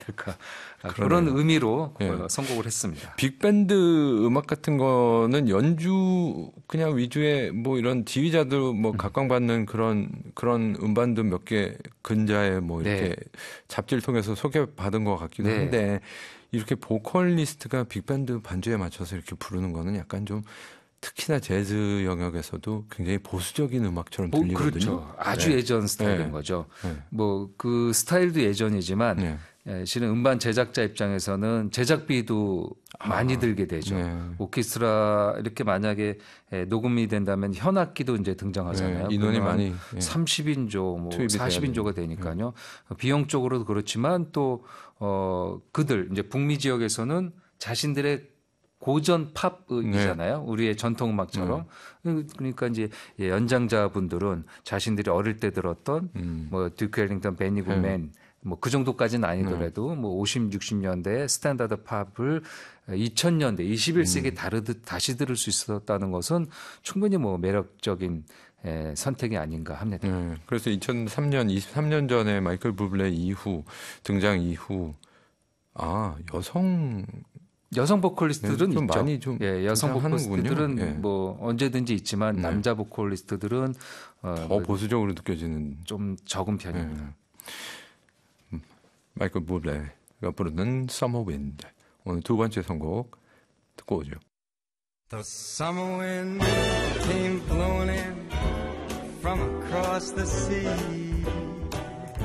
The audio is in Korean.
될까 그런 의미로 선곡을 했습니다. 빅밴드 음악 같은 거는 연주 그냥 위주의 뭐 이런 지휘자들 뭐 각광받는 그런 음반도 몇 개 근자에 뭐 이렇게 잡지를 통해서 소개받은 것 같기도 한데 이렇게 보컬리스트가 빅밴드 반주에 맞춰서 이렇게 부르는 거는 약간 좀 특히나 재즈 영역에서도 굉장히 보수적인 음악처럼 들리거든요. 그렇죠. 아주 예전 스타일인 거죠. 뭐 그 스타일도 예전이지만 실은 음반 제작자 입장에서는 제작비도 많이 들게 되죠. 오케스트라 이렇게 만약에 녹음이 된다면 현악기도 이제 등장하잖아요. 인원이 많이 30인조, 뭐 40인조가 되니까요. 비용적으로도 그렇지만 또 그들 이제 북미 지역에서는 자신들의 고전 팝이잖아요. 우리의 전통 음악처럼. 그러니까 이제 연장자분들은 자신들이 어릴 때 들었던 뭐 듀크 엘링턴, 베니 굿맨 뭐 그 정도까지는 아니더라도 뭐 50, 60년대 스탠다드 팝을 2000년대 21세기 다시 들을 수 있었다는 것은 충분히 뭐 매력적인 선택이 아닌가 합니다. 그래서 2003년 23년 전에 마이클 부블레 등장 이후 여성 보컬리스트들은 좀 있죠. 많이 좀 여성 보컬리스트들은 뭐 언제든지 있지만 남자 보컬리스트들은 더 보수적으로 느껴지는 좀 적은 편입니다. 마이클 부블레가 부르는 Summer Wind 오늘 두 번째 선곡 듣고 오죠. The summer wind came blowing in from across the sea.